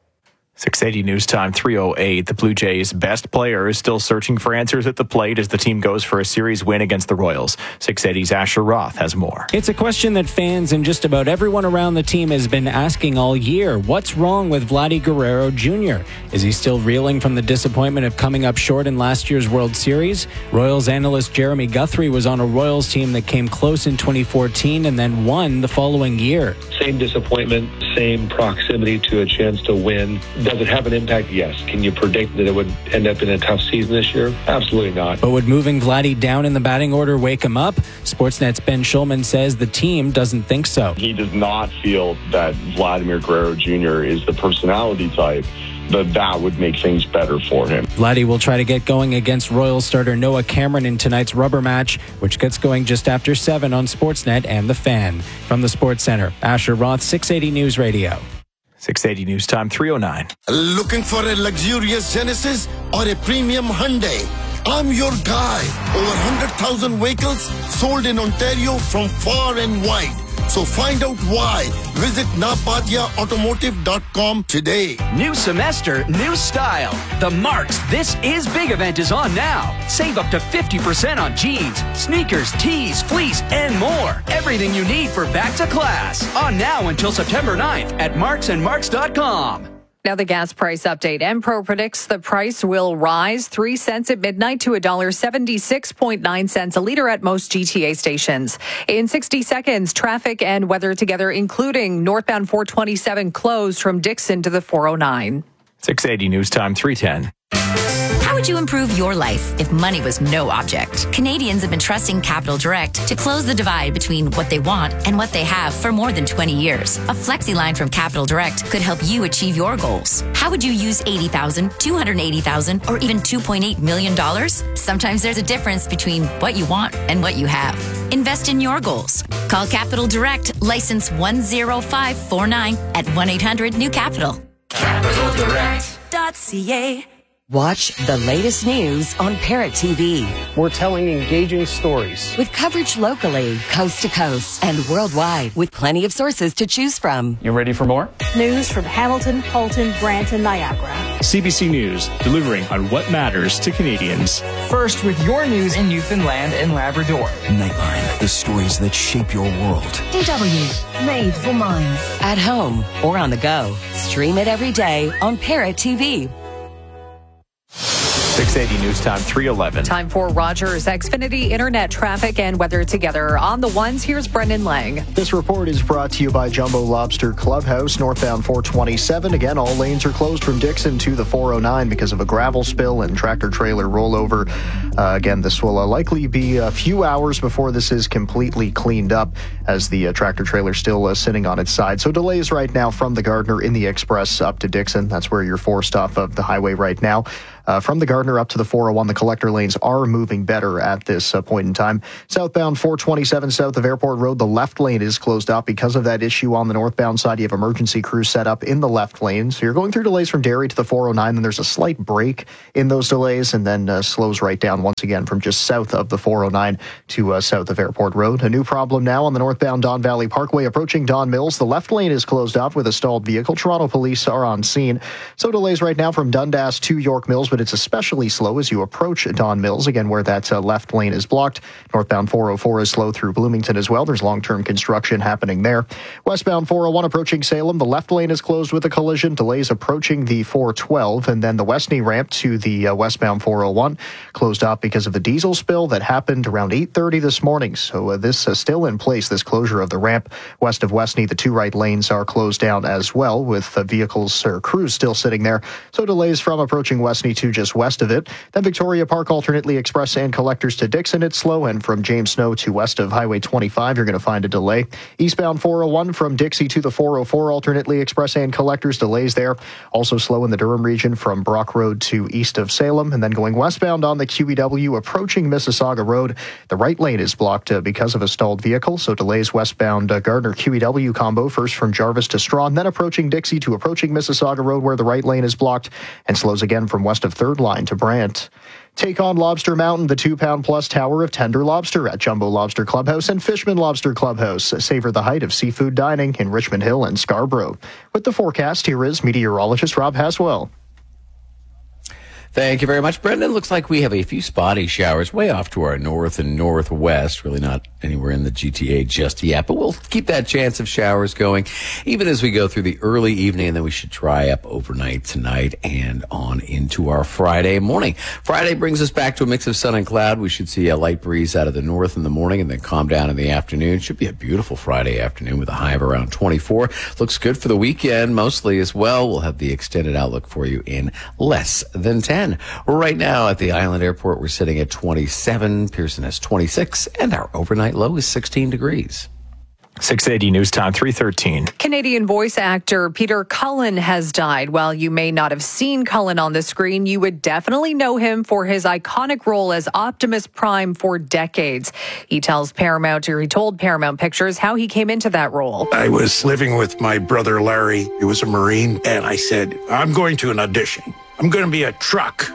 six eighty News Time three oh eight. The Blue Jays' best player is still searching for answers at the plate as the team goes for a series win against the Royals. six eighty's Asher Roth has more. It's a question that fans and just about everyone around the team has been asking all year. What's wrong with Vladdy Guerrero Junior? Is he still reeling from the disappointment of coming up short in last year's World Series? Royals analyst Jeremy Guthrie was on a Royals team that came close in twenty fourteen and then won the following year. Same disappointment, same proximity to a chance to win. Does it have an impact? Yes. Can you predict that it would end up in a tough season this year? Absolutely not. But would moving Vladdy down in the batting order wake him up? Sportsnet's Ben Schulman says the team doesn't think so. He does not feel that Vladimir Guerrero Junior is the personality type that that would make things better for him. Vladdy will try to get going against Royals starter Noah Cameron in tonight's rubber match, which gets going just after seven on Sportsnet and The Fan. From the Sports Center, Asher Roth, six eighty News Radio. six eighty News Time three oh nine. Looking for a luxurious Genesis or a premium Hyundai? I'm your guy. Over one hundred thousand vehicles sold in Ontario from far and wide. So find out why. Visit napadia automotive dot com today. New semester, new style. The Marks This Is Big event is on now. Save up to fifty percent on jeans, sneakers, tees, fleece, and more. Everything you need for back to class. On now until September ninth at marks and marks dot com. Now the gas price update. Enpro predicts the price will rise three cents at midnight to one dollar seventy-six point nine cents a liter at most G T A stations. In sixty seconds, traffic and weather together, including northbound four twenty-seven closed from Dixon to the four oh nine. six eighty News Time three ten. How would you improve your life if money was no object? Canadians have been trusting Capital Direct to close the divide between what they want and what they have for more than twenty years. A flexi line from Capital Direct could help you achieve your goals. How would you use eighty thousand dollars, two hundred eighty thousand dollars, or even two point eight million dollars? Sometimes there's a difference between what you want and what you have. Invest in your goals. Call Capital Direct, license one zero five four nine at one eight hundred new capital. capital direct dot c a. Watch the latest news on Parrot T V. We're telling engaging stories. With coverage locally, coast to coast, and worldwide, with plenty of sources to choose from. You ready for more? News from Hamilton, Halton, Brant, and Niagara. C B C News, delivering on what matters to Canadians. First with your news in Newfoundland and Labrador. Nightline, the stories that shape your world. D W, made for minds. At home or on the go. Stream it every day on Parrot T V. six eighty News Time, three eleven. Time for Rogers Xfinity Internet traffic and weather together. On the ones, here's Brendan Lang. This report is brought to you by Jumbo Lobster Clubhouse, northbound four twenty-seven. Again, all lanes are closed from Dixon to the four oh nine because of a gravel spill and tractor-trailer rollover. Uh, again, this will uh, likely be a few hours before this is completely cleaned up as the uh, tractor-trailer still uh, sitting on its side. So delays right now from the Gardner in the Express up to Dixon. That's where you're forced off of the highway right now. Uh, from the Gardner up to the four oh one, the collector lanes are moving better at this uh, point in time. Southbound four twenty-seven south of Airport Road, the left lane is closed up because of that issue on the northbound side. You have emergency crews set up in the left lane. So you're going through delays from Derry to the four oh nine. Then there's a slight break in those delays and then uh, slows right down once again from just south of the four oh nine to uh, south of Airport Road. A new problem now on the northbound Don Valley Parkway approaching Don Mills. The left lane is closed off with a stalled vehicle. Toronto police are on scene. So delays right now from Dundas to York Mills, but it's especially slow as you approach Don Mills, again, where that uh, left lane is blocked. Northbound four oh four is slow through Bloomington as well. There's long-term construction happening there. Westbound four oh one approaching Salem. The left lane is closed with a collision. Delays approaching the four twelve. And then the Westney ramp to the uh, westbound four oh one closed off because of the diesel spill that happened around eight thirty this morning. So uh, this is uh, still in place, this closure of the ramp. West of Westney, the two right lanes are closed down as well with uh, vehicles or crews still sitting there. So delays from approaching Westney to just west of it. Then Victoria Park, alternately express and collectors to Dixon, it's slow. And from James Snow to west of Highway twenty-five, you're going to find a delay. Eastbound four oh one from Dixie to the four oh four, alternately express and collectors, delays there. Also slow in the Durham region from Brock Road to east of Salem. And then going westbound on the Q E W, approaching Mississauga Road, the right lane is blocked uh, because of a stalled vehicle. So delays westbound uh, Gardner Q E W combo, first from Jarvis to Strawn, then approaching Dixie to approaching Mississauga Road, where the right lane is blocked, and slows again from west of Third Line to Brant. Take on Lobster Mountain, the two-pound plus tower of tender lobster at Jumbo Lobster Clubhouse and Fishman Lobster Clubhouse. Savor the height of seafood dining in Richmond Hill and Scarborough. With the forecast, here is meteorologist Rob Haswell. Thank you very much, Brendan. Looks like we have a few spotty showers way off to our north and northwest. Really not anywhere in the G T A just yet, but we'll keep that chance of showers going even as we go through the early evening, and then we should dry up overnight tonight and on into our Friday morning. Friday brings us back to a mix of sun and cloud. We should see a light breeze out of the north in the morning and then calm down in the afternoon. Should be a beautiful Friday afternoon with a high of around twenty-four. Looks good for the weekend mostly as well. We'll have the extended outlook for you in less than ten. Right now at the Island Airport, we're sitting at twenty-seven. Pearson has twenty-six, and our overnight low is sixteen degrees. six eighty News Time, three thirteen. Canadian voice actor Peter Cullen has died. While you may not have seen Cullen on the screen, you would definitely know him for his iconic role as Optimus Prime for decades. He tells Paramount, or he told Paramount Pictures how he came into that role. I was living with my brother Larry, who was a Marine, and I said, I'm going to an audition. I'm going to be a truck.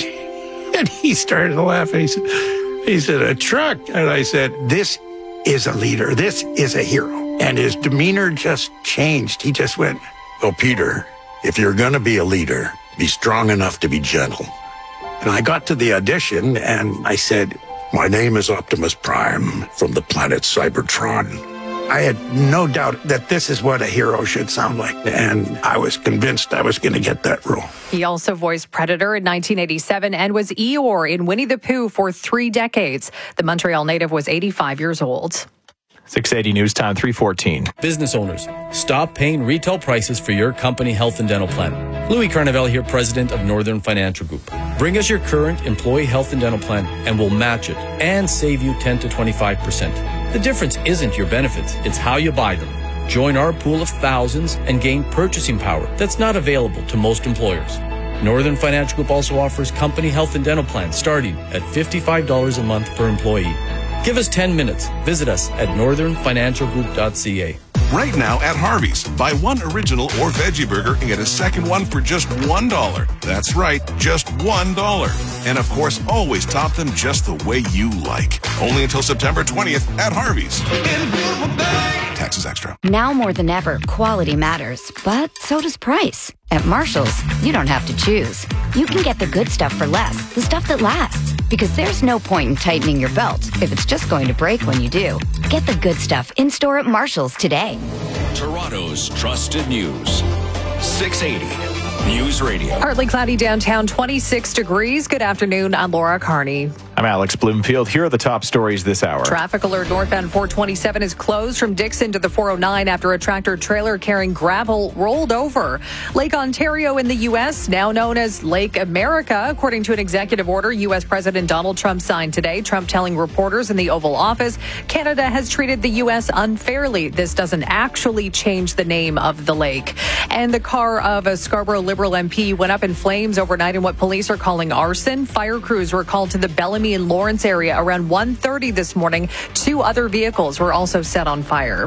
And he started laughing. He said, he said, a truck? And I said, this is a leader. This is a hero. And his demeanor just changed. He just went, well, Peter, if you're going to be a leader, be strong enough to be gentle. And I got to the audition and I said, my name is Optimus Prime from the planet Cybertron. I had no doubt that this is what a hero should sound like. And I was convinced I was going to get that role. He also voiced Predator in nineteen eighty-seven and was Eeyore in Winnie the Pooh for three decades. The Montreal native was eighty-five years old. six eighty News Time, three fourteen. Business owners, stop paying retail prices for your company health and dental plan. Louis Carnevale here, president of Northern Financial Group. Bring us your current employee health and dental plan and we'll match it and save you ten to twenty-five percent. The difference isn't your benefits, it's how you buy them. Join our pool of thousands and gain purchasing power that's not available to most employers. Northern Financial Group also offers company health and dental plans starting at fifty-five dollars a month per employee. Give us ten minutes. Visit us at northern financial group dot c a. Right now at Harvey's, buy one original or veggie burger and get a second one for just one dollar. That's right, just one dollar. And of course, always top them just the way you like. Only until September twentieth at Harvey's. Taxes extra. Now more than ever, quality matters, but so does price. At Marshall's, you don't have to choose. You can get the good stuff for less, the stuff that lasts. Because there's no point in tightening your belt if it's just going to break when you do. Get the good stuff in-store at Marshall's today. Toronto's Trusted News, six eighty. News Radio. Partly cloudy downtown, twenty-six degrees. Good afternoon. I'm Laura Carney. I'm Alex Bloomfield. Here are the top stories this hour. Traffic alert northbound four twenty-seven is closed from Dixon to the four oh nine after a tractor trailer carrying gravel rolled over. Lake Ontario in the U S, now known as Lake America, according to an executive order U S President Donald Trump signed today. Trump telling reporters in the Oval Office, Canada has treated the U S unfairly. This doesn't actually change the name of the lake. And the car of a Scarborough Liberal M P went up in flames overnight in what police are calling arson. Fire crews were called to the Bellamy and Lawrence area around one thirty this morning. Two other vehicles were also set on fire.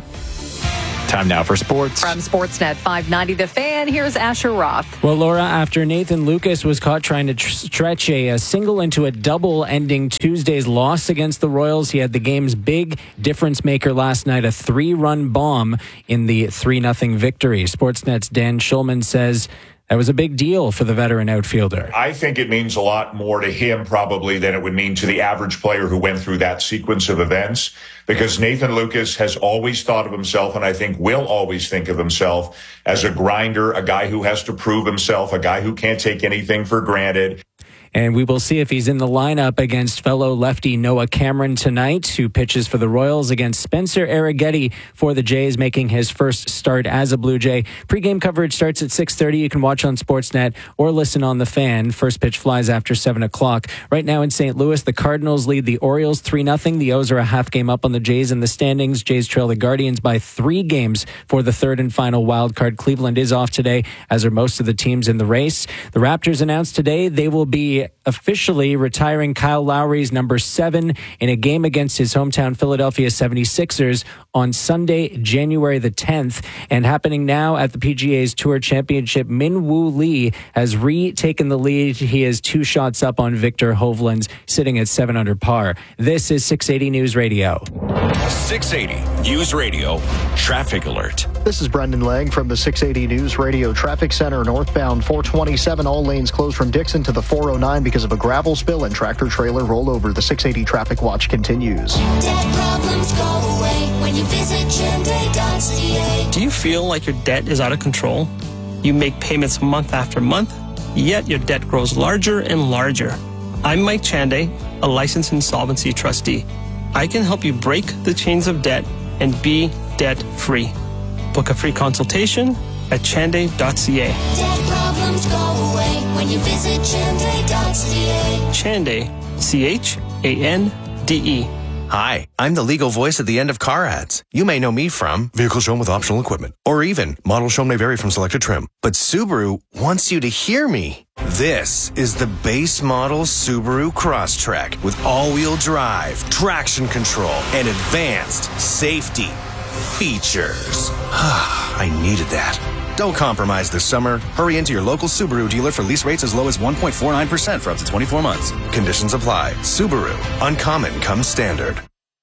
Time now for sports. From Sportsnet five ninety The Fan, here's Asher Roth. Well, Laura, after Nathan Lucas was caught trying to tr- stretch a, a single into a double ending Tuesday's loss against the Royals, he had the game's big difference maker last night, a three-run bomb in the three nothing victory. Sportsnet's Dan Schulman says that was a big deal for the veteran outfielder. I think it means a lot more to him probably than it would mean to the average player who went through that sequence of events, because Nathan Lucas has always thought of himself, and I think will always think of himself, as a grinder, a guy who has to prove himself, a guy who can't take anything for granted. And we will see if he's in the lineup against fellow lefty Noah Cameron tonight, who pitches for the Royals against Spencer Arrighetti for the Jays, making his first start as a Blue Jay. Pre-game coverage starts at six thirty. You can watch on Sportsnet or listen on The Fan. First pitch flies after seven o'clock. Right now in Saint Louis, the Cardinals lead the Orioles three nothing. The O's are a half game up on the Jays in the standings. Jays trail the Guardians by three games for the third and final wild card. Cleveland is off today, as are most of the teams in the race. The Raptors announced today they will be officially retiring Kyle Lowry's number seven in a game against his hometown Philadelphia seventy-sixers on Sunday, January the tenth. And happening now at the P G A's Tour Championship, Min Woo Lee has retaken the lead. He is two shots up on Victor Hovland, sitting at seven under par. This is six eighty News Radio. six eighty News Radio Traffic Alert. This is Brendan Lang from the six eighty News Radio Traffic Center. Northbound four twenty-seven, all lanes closed from Dixon to the four oh nine because of a gravel spill and tractor trailer rollover. The six eighty traffic watch continues. Debt problems go away when you visit Chenday dot C A. Do you feel like your debt is out of control? You make payments month after month, yet your debt grows larger and larger. I'm Mike Chanday, a licensed insolvency trustee. I can help you break the chains of debt and be debt-free. Book a free consultation at Chanday dot C A. Debt problems go away when you visit Chenday dot C A. Chanday, C H A N D E. Hi, I'm the legal voice at the end of car ads. You may know me from Vehicle Shown with Optional Equipment, or even Model Shown may vary from selected trim. But Subaru wants you to hear me. This is the base model Subaru Crosstrek with all-wheel drive, traction control, and advanced safety features. I needed that. Don't compromise this summer. Hurry into your local Subaru dealer for lease rates as low as one point four nine percent for up to twenty-four months. Conditions apply. Subaru. Uncommon comes standard.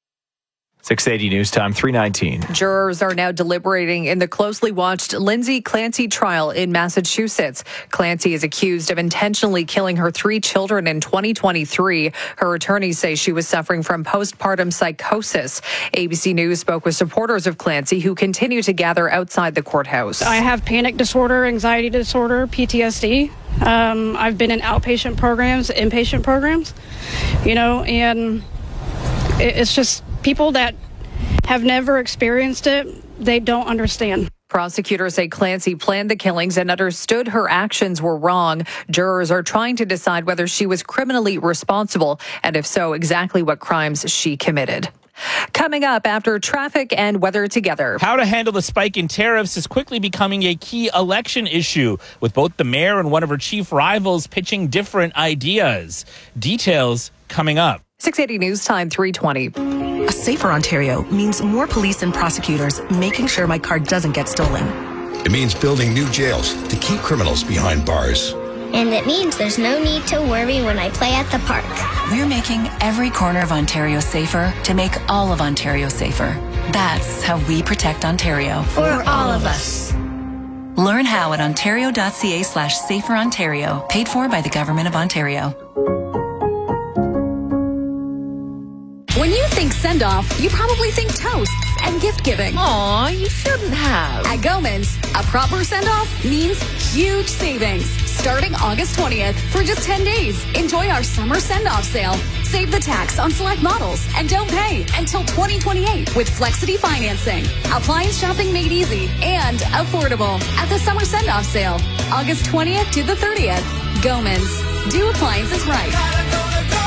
six eighty News Time, three nineteen. Jurors are now deliberating in the closely watched Lindsay Clancy trial in Massachusetts. Clancy is accused of intentionally killing her three children in twenty twenty-three. Her attorneys say she was suffering from postpartum psychosis. A B C News spoke with supporters of Clancy who continue to gather outside the courthouse. I have panic disorder, anxiety disorder, P T S D. Um, I've been in outpatient programs, inpatient programs, you know, and it's just people that have never experienced it, they don't understand. Prosecutors say Clancy planned the killings and understood her actions were wrong. Jurors are trying to decide whether she was criminally responsible, and if so, exactly what crimes she committed. Coming up after traffic and weather together. How to handle the spike in tariffs is quickly becoming a key election issue, with both the mayor and one of her chief rivals pitching different ideas. Details coming up. six eighty News Time, three twenty. A safer Ontario means more police and prosecutors making sure my car doesn't get stolen. It means building new jails to keep criminals behind bars. And it means there's no need to worry when I play at the park. We're making every corner of Ontario safer to make all of Ontario safer. That's how we protect Ontario. For all of us. Learn how at ontario.ca slash safer Ontario. Paid for by the Government of Ontario. When you think send-off, you probably think toasts and gift-giving. Aw, you shouldn't have. At Gomans, a proper send-off means huge savings. Starting August twentieth for just ten days. Enjoy our summer send-off sale. Save the tax on select models and don't pay until twenty twenty-eight with Flexity financing. Appliance shopping made easy and affordable at the summer send-off sale. August twentieth to the thirtieth. Gomans. Do appliances right.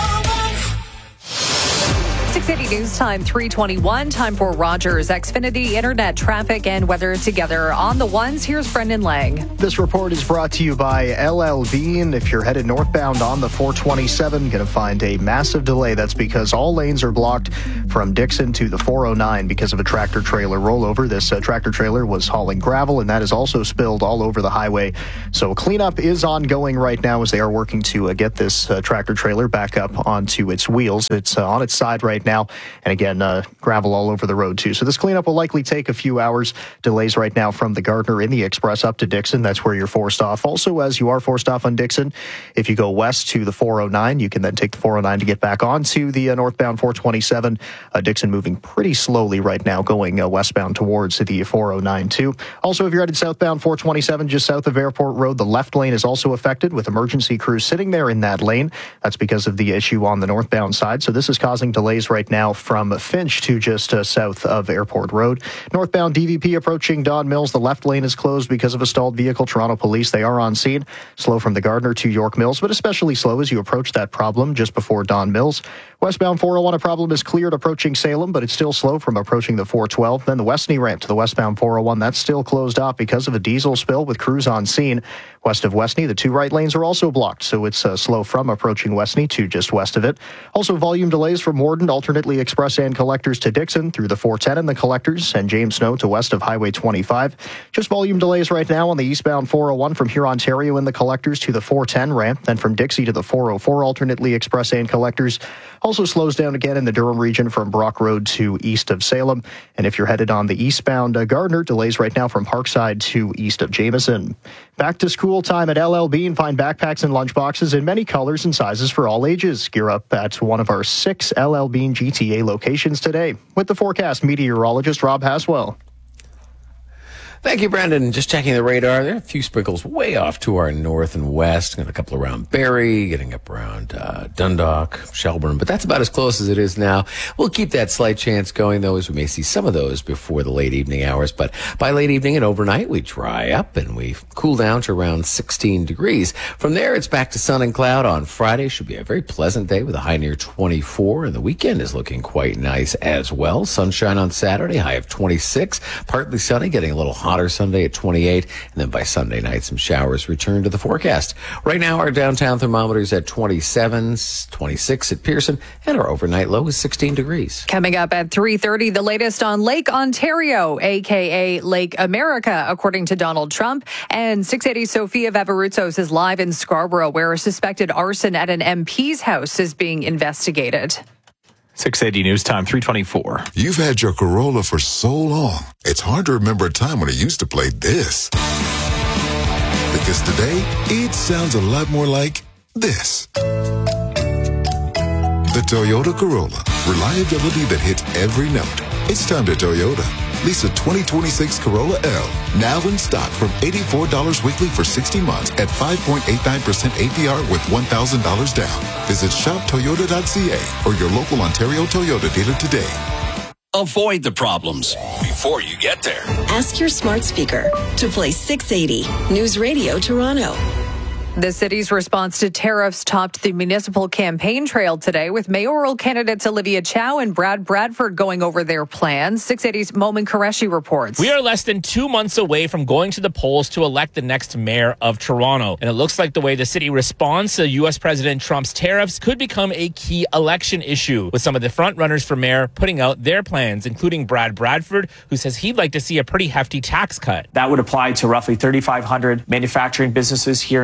six eighty News Time, three twenty-one. Time for Rogers Xfinity Internet traffic and weather together on the ones. Here's Brendan Lang. This report is brought to you by L L Bean. If you're headed northbound on the four twenty-seven, going to find a massive delay. That's because all lanes are blocked from Dixon to the four oh nine because of a tractor trailer rollover. This uh, tractor trailer was hauling gravel, and that is also spilled all over the highway. So cleanup is ongoing right now as they are working to uh, get this uh, tractor trailer back up onto its wheels. It's uh, on its side right now. And again, uh, gravel all over the road, too. So this cleanup will likely take a few hours. Delays right now from the Gardner in the Express up to Dixon. That's where you're forced off. Also, as you are forced off on Dixon, if you go west to the four oh nine, you can then take the four oh nine to get back onto the uh, northbound four twenty-seven. Uh, Dixon moving pretty slowly right now, going uh, westbound towards the four oh nine, too. Also, if you're headed southbound four twenty-seven, just south of Airport Road, the left lane is also affected with emergency crews sitting there in that lane. That's because of the issue on the northbound side. So this is causing delays right now from Finch to just uh, south of Airport Road. Northbound D V P approaching Don Mills. The left lane is closed because of a stalled vehicle. Toronto Police, they are on scene. Slow from the Gardner to York Mills, but especially slow as you approach that problem just before Don Mills. Westbound four oh one, a problem is cleared approaching Salem, but it's still slow from approaching the four twelve. Then the Westney ramp to the westbound four oh one, that's still closed off because of a diesel spill with crews on scene. West of Westney, the two right lanes are also blocked, so it's uh, slow from approaching Westney to just west of it. Also, volume delays from Warden, alternately express and collectors to Dixon through the four ten and the collectors, and James Snow to west of Highway twenty-five. Just volume delays right now on the eastbound four oh one from Huron-Ontario and the collectors to the four ten ramp, then from Dixie to the four oh four, alternately express and collectors. Also slows down again in the Durham region from Brock Road to east of Salem. And if you're headed on the eastbound uh, Gardner, delays right now from Parkside to east of Jameson. Back to school time at L L Bean. Find backpacks and lunchboxes in many colors and sizes for all ages. Gear up at one of our six L L Bean G T A locations today. With the forecast, meteorologist Rob Haswell. Thank you, Brendan. Just checking the radar. There are a few sprinkles way off to our north and west. Got a couple around Barrie, getting up around uh, Dundalk, Shelburne, but that's about as close as it is now. We'll keep that slight chance going, though, as we may see some of those before the late evening hours. But by late evening and overnight, we dry up and we cool down to around sixteen degrees. From there, it's back to sun and cloud on Friday. Should be a very pleasant day with a high near twenty-four, and the weekend is looking quite nice as well. Sunshine on Saturday, high of twenty-six. Partly sunny, getting a little hotter Sunday at twenty-eight, and then by Sunday night, some showers return to the forecast. Right now, our downtown thermometers at twenty-seven, twenty-six at Pearson, and our overnight low is sixteen degrees. Coming up at three thirty, the latest on Lake Ontario, a k a. Lake America, according to Donald Trump. And six eighty Sophia Vavarutsos is live in Scarborough, where a suspected arson at an M P's house is being investigated. six eighty News Time, three twenty-four. You've had your Corolla for so long, it's hard to remember a time when it used to play this. Because today, it sounds a lot more like this. The Toyota Corolla. Reliability that hits every note. It's time to Toyota. Lease a twenty twenty-six Corolla L, now in stock from eighty-four dollars weekly for sixty months at five point eight nine percent A P R with one thousand dollars down. Visit shop toyota dot c a or your local Ontario Toyota dealer today. Avoid the problems before you get there. Ask your smart speaker to play six eighty News Radio Toronto. The city's response to tariffs topped the municipal campaign trail today, with mayoral candidates Olivia Chow and Brad Bradford going over their plans. six eighty's Momin Qureshi reports. We are less than two months away from going to the polls to elect the next mayor of Toronto. And it looks like the way the city responds to U S President Trump's tariffs could become a key election issue, with some of the frontrunners for mayor putting out their plans, including Brad Bradford, who says he'd like to see a pretty hefty tax cut. That would apply to roughly thirty-five hundred manufacturing businesses here in Toronto.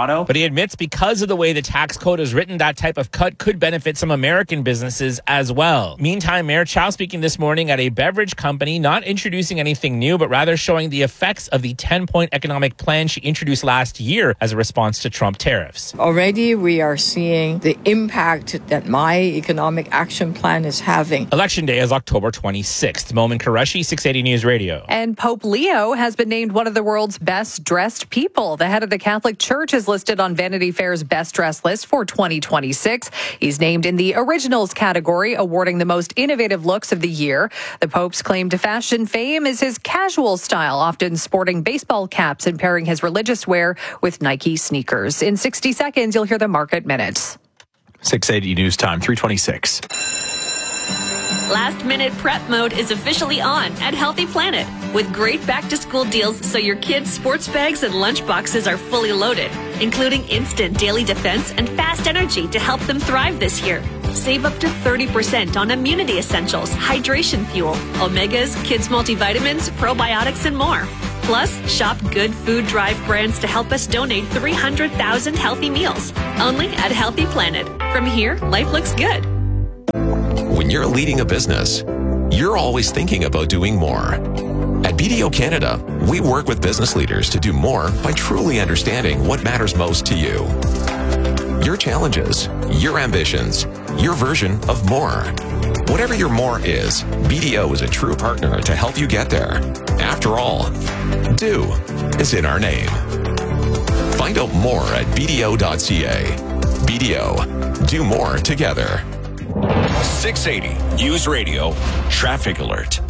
Toronto. But he admits because of the way the tax code is written, that type of cut could benefit some American businesses as well. Meantime, Mayor Chow speaking this morning at a beverage company, not introducing anything new, but rather showing the effects of the ten-point economic plan she introduced last year as a response to Trump tariffs. Already we are seeing the impact that my economic action plan is having. Election day is October twenty-sixth. Momin Qureshi, six eighty News Radio. And Pope Leo has been named one of the world's best dressed people. The head of the Catholic Church is listed on Vanity Fair's best dressed list for twenty twenty-six. He's named in the originals category, awarding the most innovative looks of the year. The Pope's claim to fashion fame is his casual style, often sporting baseball caps and pairing his religious wear with Nike sneakers. In sixty seconds, you'll hear the market minutes. six eighty News Time, three twenty-six. Last minute prep mode is officially on at Healthy Planet with great back to school deals so your kids' sports bags and lunch boxes are fully loaded, including instant daily defense and fast energy to help them thrive this year. Save up to thirty percent on immunity essentials, hydration fuel, omegas, kids multivitamins, probiotics, and more. Plus, shop Good Food Drive brands to help us donate three hundred thousand healthy meals. Only at Healthy Planet. From here, life looks good. When you're leading a business, you're always thinking about doing more. At B D O Canada, we work with business leaders to do more by truly understanding what matters most to you. Your challenges, your ambitions, your version of more. Whatever your more is, B D O is a true partner to help you get there. After all, do is in our name. Find out more at b d o dot c a. B D O, do more together. six eighty News Radio Traffic Alert.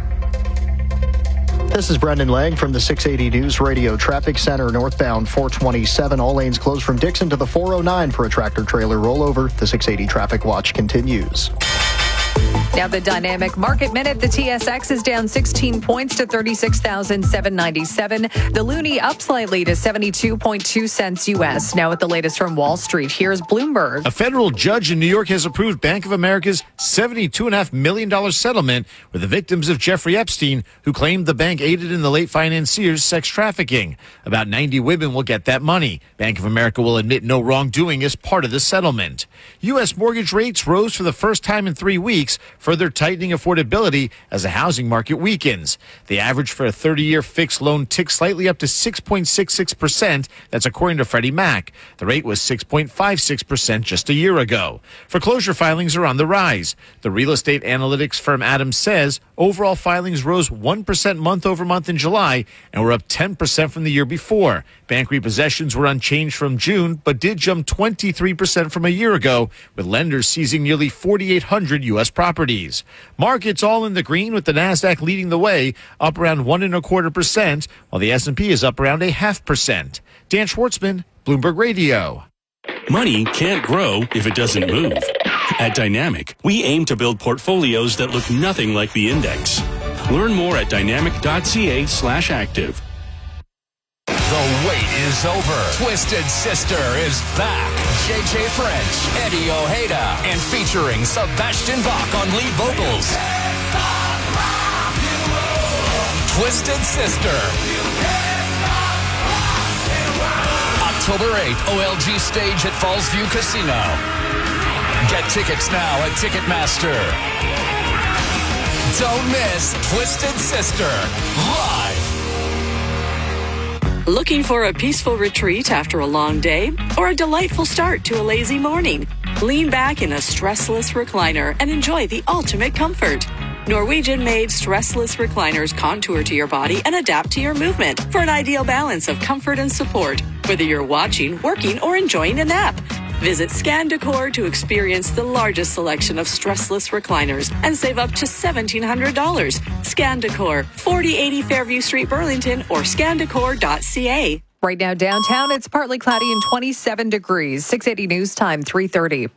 This is Brendan Lang from the six eighty News Radio Traffic Center, northbound four twenty-seven. All lanes closed from Dixon to the four oh nine for a tractor-trailer rollover. The six eighty Traffic Watch continues. Now the dynamic market minute. The T S X is down sixteen points to thirty-six thousand seven hundred ninety-seven. The Loonie up slightly to seventy-two point two cents U S. Now with the latest from Wall Street, here's Bloomberg. A federal judge in New York has approved Bank of America's seventy-two point five million dollars settlement with the victims of Jeffrey Epstein, who claimed the bank aided in the late financier's sex trafficking. About ninety women will get that money. Bank of America will admit no wrongdoing as part of the settlement. U S mortgage rates rose for the first time in three weeks, further tightening affordability as the housing market weakens. The average for a thirty-year fixed loan ticked slightly up to six point six six percent. That's according to Freddie Mac. The rate was six point five six percent just a year ago. Foreclosure filings are on the rise. The real estate analytics firm Adams says overall filings rose one percent month over month in July and were up ten percent from the year before. Bank repossessions were unchanged from June, but did jump twenty-three percent from a year ago, with lenders seizing nearly forty-eight hundred U S properties. Markets all in the green, with the Nasdaq leading the way, up around one and a quarter percent, while the S and P is up around a half percent. Dan Schwartzman, Bloomberg Radio. Money can't grow if it doesn't move. At Dynamic, we aim to build portfolios that look nothing like the index. Learn more at dynamic.ca slash active. The wait is over. Twisted Sister is back. J J French, Eddie Ojeda, and featuring Sebastian Bach on lead vocals. Twisted Sister. October eighth, O L G stage at Falls View Casino. Get tickets now at Ticketmaster. Don't miss Twisted Sister live. Looking for a peaceful retreat after a long day or a delightful start to a lazy morning? Lean back in a stressless recliner and enjoy the ultimate comfort. Norwegian-made stressless recliners contour to your body and adapt to your movement for an ideal balance of comfort and support, whether you're watching, working, or enjoying a nap. Visit Scan Decor to experience the largest selection of stressless recliners and save up to seventeen hundred dollars. Scan Decor, forty eighty Fairview Street, Burlington, or scan decor dot c a. Right now downtown, it's partly cloudy and twenty-seven degrees. six eighty News Time, three thirty.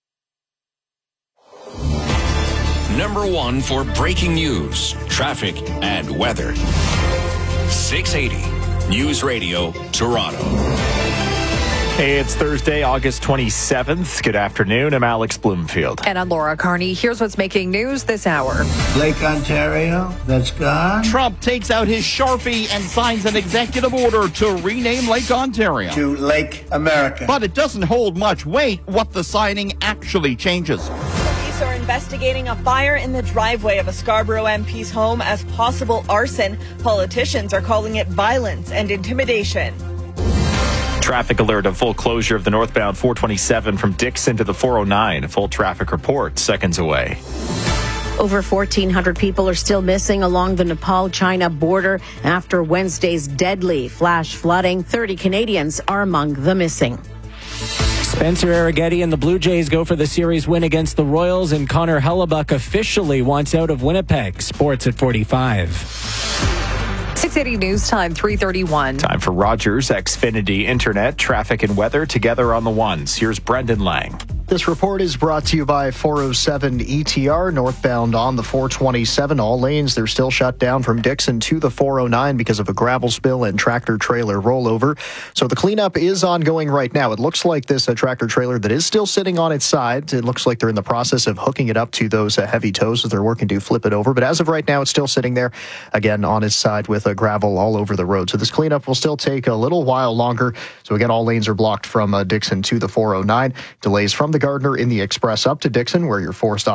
Number one for breaking news, traffic, and weather. six eighty News Radio, Toronto. Hey, it's Thursday, August twenty-seventh. Good afternoon. I'm Alex Bloomfield. And I'm Laura Carney. Here's what's making news this hour. Lake Ontario, that's gone. Trump takes out his Sharpie and signs an executive order to rename Lake Ontario to Lake America. But it doesn't hold much weight what the signing actually changes. Police are investigating a fire in the driveway of a Scarborough M P's home as possible arson. Politicians are calling it violence and intimidation. Traffic alert of full closure of the northbound four twenty-seven from Dixon to the four oh nine. A full traffic report seconds away. Over fourteen hundred people are still missing along the Nepal-China border after Wednesday's deadly flash flooding. thirty Canadians are among the missing. Spencer Arrighetti and the Blue Jays go for the series win against the Royals, and Connor Hellebuck officially wants out of Winnipeg. Sports at forty-five. six eighty News Time, three thirty-one. Time for Rogers Xfinity Internet, traffic and weather together on the ones. Here's Brendan Lang. This report is brought to you by four oh seven E T R, northbound on the four twenty-seven. All lanes, they're still shut down from Dixon to the four oh nine because of a gravel spill and tractor-trailer rollover. So the cleanup is ongoing right now. It looks like this uh, tractor-trailer that is still sitting on its side. It looks like they're in the process of hooking it up to those uh, heavy tows as they're working to flip it over. But as of right now, it's still sitting there, again, on its side with uh, gravel all over the road. So this cleanup will still take a little while longer. So again, all lanes are blocked from uh, Dixon to the four oh nine. Delays from the Gardner in the Express up to Dixon, where you're forced off